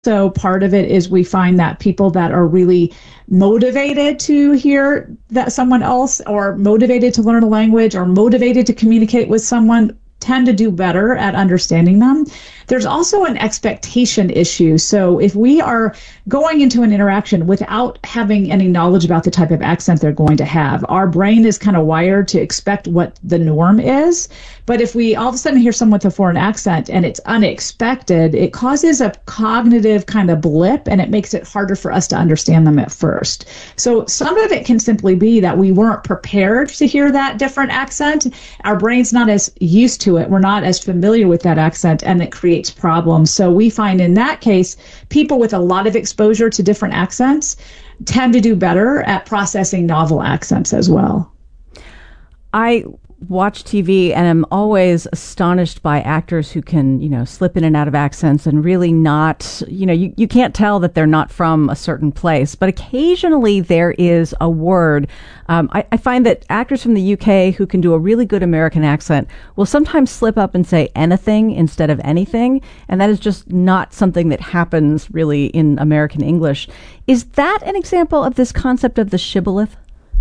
So part of it is we find that people that are really motivated to hear that someone else, or motivated to learn a language, or motivated to communicate with someone, tend to do better at understanding them. There's also an expectation issue. So if we are going into an interaction without having any knowledge about the type of accent they're going to have, our brain is kind of wired to expect what the norm is. But if we all of a sudden hear someone with a foreign accent and it's unexpected, it causes a cognitive kind of blip, and it makes it harder for us to understand them at first. So some of it can simply be that we weren't prepared to hear that different accent. Our brain's not as used to it. We're not as familiar with that accent, and it creates problems. So we find in that case, people with a lot of exposure to different accents tend to do better at processing novel accents as well. I watch TV and I'm always astonished by actors who can, slip in and out of accents and really not, you can't tell that they're not from a certain place, but occasionally there is a word. I find that actors from the UK who can do a really good American accent will sometimes slip up and say anything instead of anything. And that is just not something that happens really in American English. Is that an example of this concept of the shibboleth?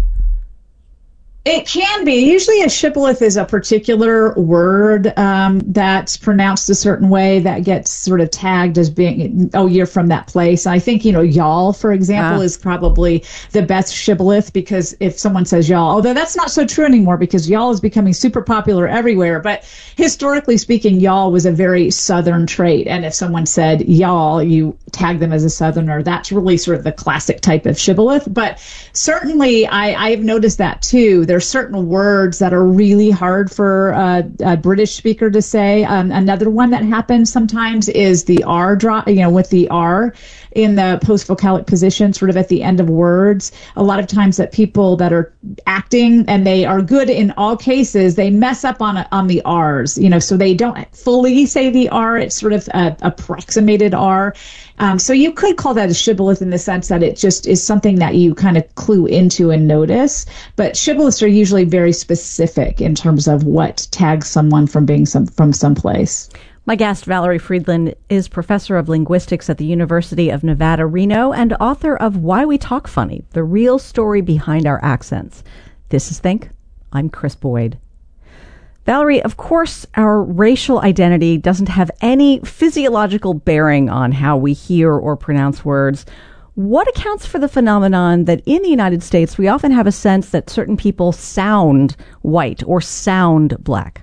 It can be. Usually a shibboleth is a particular word that's pronounced a certain way that gets sort of tagged as being, oh, you're from that place. I think, y'all, for example, is probably the best shibboleth, because if someone says y'all, although that's not so true anymore because y'all is becoming super popular everywhere. But historically speaking, y'all was a very Southern trait. And if someone said y'all, you tag them as a Southerner. That's really sort of the classic type of shibboleth. But certainly I have noticed that too. There's certain words that are really hard for a British speaker to say. Another one that happens sometimes is the R drop, with the R in the post-vocalic position, sort of at the end of words. A lot of times that people that are acting, and they are good in all cases, they mess up on the R's, so they don't fully say the R. It's sort of a approximated R. So you could call that a shibboleth in the sense that it just is something that you kind of clue into and notice. But shibboleths are usually very specific in terms of what tags someone from being from someplace. My guest, Valerie Friedland, is professor of linguistics at the University of Nevada, Reno, and author of Why We Talk Funny, The Real Story Behind Our Accents. This is Think. I'm Chris Boyd. Valerie, of course, our racial identity doesn't have any physiological bearing on how we hear or pronounce words. What accounts for the phenomenon that in the United States, we often have a sense that certain people sound white or sound black?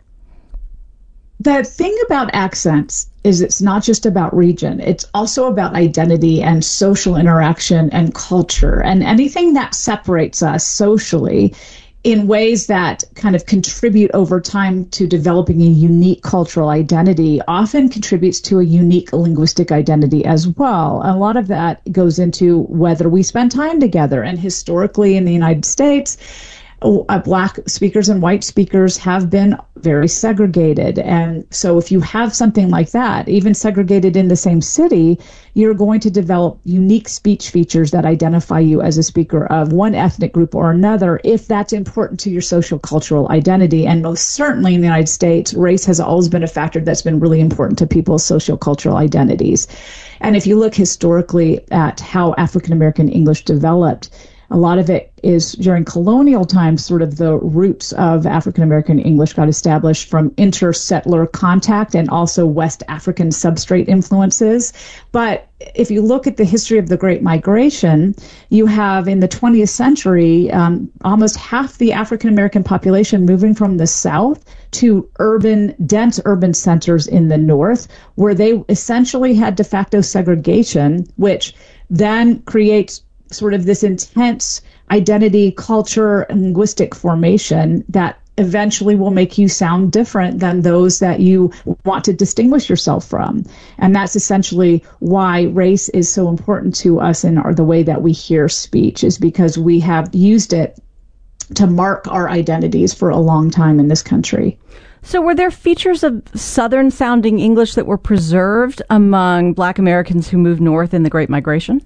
The thing about accents is it's not just about region. It's also about identity and social interaction and culture, and anything that separates us socially in ways that kind of contribute over time to developing a unique cultural identity often contributes to a unique linguistic identity as well. A lot of that goes into whether we spend time together. And historically in the United States, Black speakers and white speakers have been very segregated. And so if you have something like that, even segregated in the same city, you're going to develop unique speech features that identify you as a speaker of one ethnic group or another, if that's important to your social cultural identity. And most certainly in the United States, race has always been a factor that's been really important to people's social cultural identities. And if you look historically at how African American English developed, a lot of it is during colonial times, sort of the roots of African American English got established from inter-settler contact and also West African substrate influences. But if you look at the history of the Great Migration, you have in the 20th century, almost half the African American population moving from the South to dense urban centers in the North, where they essentially had de facto segregation, which then creates sort of this intense identity, culture, and linguistic formation that eventually will make you sound different than those that you want to distinguish yourself from. And that's essentially why race is so important to us in the way that we hear speech, is because we have used it to mark our identities for a long time in this country. So were there features of Southern-sounding English that were preserved among Black Americans who moved north in the Great Migration?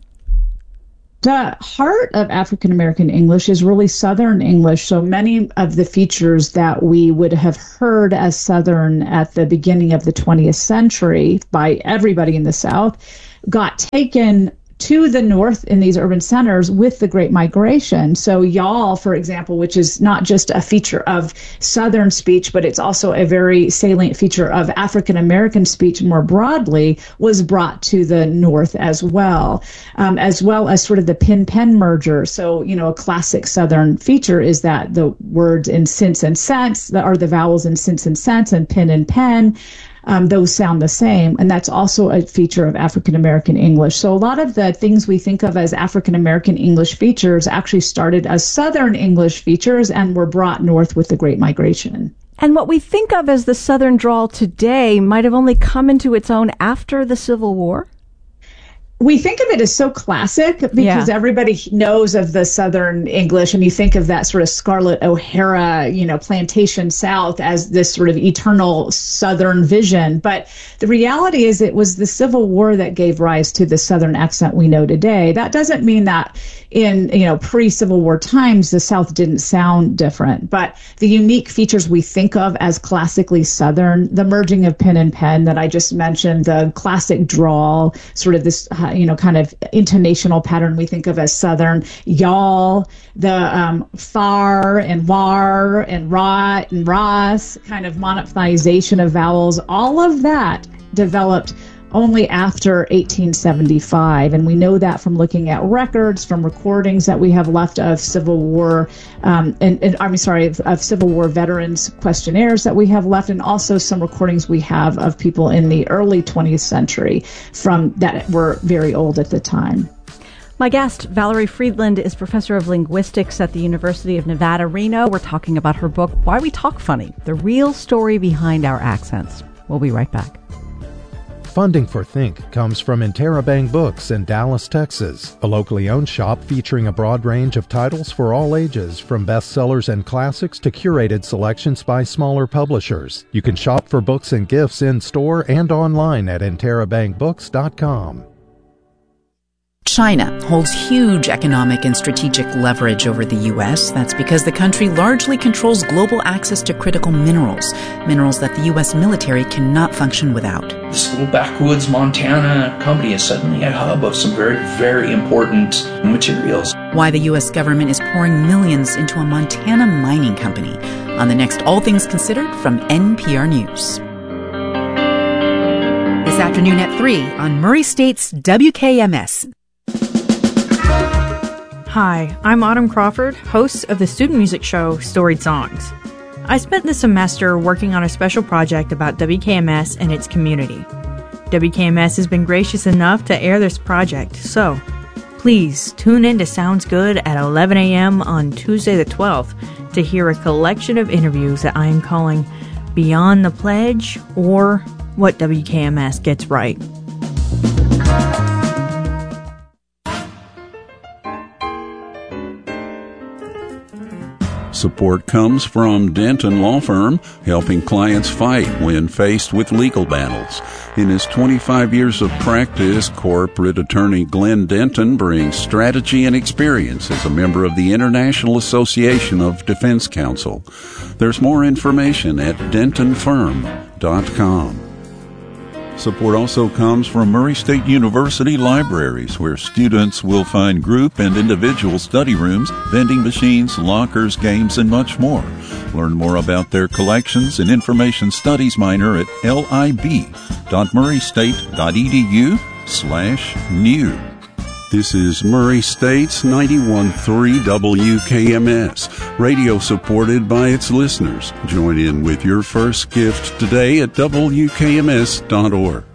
The heart of African American English is really Southern English. So many of the features that we would have heard as Southern at the beginning of the 20th century by everybody in the South got taken to the north in these urban centers with the Great Migration. So y'all, for example, which is not just a feature of Southern speech, but it's also a very salient feature of African American speech more broadly, was brought to the north as well as sort of the pin-pen merger. So, a classic Southern feature is that the words in sense and sense, are the vowels in sense and sense, and pin and pen. Those sound the same, and that's also a feature of African American English. So a lot of the things we think of as African American English features actually started as Southern English features and were brought north with the Great Migration. And what we think of as the Southern drawl today might have only come into its own after the Civil War? We think of it as so classic because everybody knows of the Southern English, and you think of that sort of Scarlett O'Hara, plantation South as this sort of eternal Southern vision. But the reality is it was the Civil War that gave rise to the Southern accent we know today. That doesn't mean that in, pre-Civil War times, the South didn't sound different. But the unique features we think of as classically Southern, the merging of pin and pen that I just mentioned, the classic drawl, sort of this kind of intonational pattern we think of as Southern, y'all, the far and war and rot and ras, kind of monophthization of vowels, all of that developed only after 1875. And we know that from looking at records, from recordings that we have left of Civil War, of Civil War veterans questionnaires that we have left, and also some recordings we have of people in the early 20th century from that were very old at the time. My guest, Valerie Friedland, is professor of linguistics at the University of Nevada, Reno. We're talking about her book, Why We Talk Funny, The Real Story Behind Our Accents. We'll be right back. Funding for Think comes from Interabang Books in Dallas, Texas, a locally owned shop featuring a broad range of titles for all ages, from bestsellers and classics to curated selections by smaller publishers. You can shop for books and gifts in-store and online at interabangbooks.com. China holds huge economic and strategic leverage over the U.S. That's because the country largely controls global access to critical minerals that the U.S. military cannot function without. This little backwoods Montana company is suddenly a hub of some very, very important materials. Why the U.S. government is pouring millions into a Montana mining company on the next All Things Considered from NPR News. This afternoon at 3 on Murray State's WKMS. Hi, I'm Autumn Crawford, host of the student music show Storied Songs. I spent the semester working on a special project about WKMS and its community. WKMS has been gracious enough to air this project, so please tune in to Sounds Good at 11 a.m. on Tuesday the 12th to hear a collection of interviews that I am calling Beyond the Pledge, or What WKMS Gets Right. Support comes from Denton Law Firm, helping clients fight when faced with legal battles. In his 25 years of practice, corporate attorney Glenn Denton brings strategy and experience as a member of the International Association of Defense Counsel. There's more information at dentonfirm.com. Support also comes from Murray State University Libraries, where students will find group and individual study rooms, vending machines, lockers, games, and much more. Learn more about their collections and information studies minor at lib.murraystate.edu/new. This is Murray State's 91.3 WKMS, radio supported by its listeners. Join in with your first gift today at WKMS.org.